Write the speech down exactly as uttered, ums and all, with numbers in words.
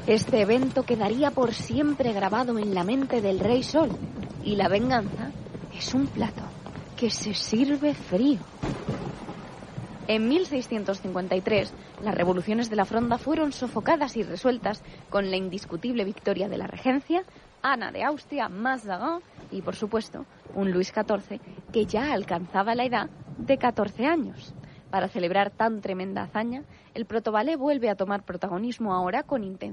Este evento quedaría por siempre grabado en la mente del Rey Sol, y la venganza es un plato que se sirve frío. En mil seiscientos cincuenta y tres, las revoluciones de la Fronda fueron sofocadas y resueltas con la indiscutible victoria de la regencia, Ana de Austria, Mazarin y, por supuesto, un Luis catorce que ya alcanzaba la edad de catorce años. Para celebrar tan tremenda hazaña, el protoballet vuelve a tomar protagonismo ahora con intensidad.